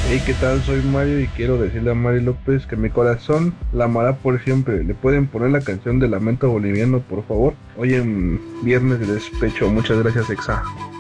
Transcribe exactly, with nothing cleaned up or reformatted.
Hey, ¿qué tal? Soy Mario y quiero decirle a Mari López que mi corazón la amará por siempre. ¿Le pueden poner la canción de Lamento Boliviano, por favor? Hoy en Viernes de Despecho. Muchas gracias, Exa.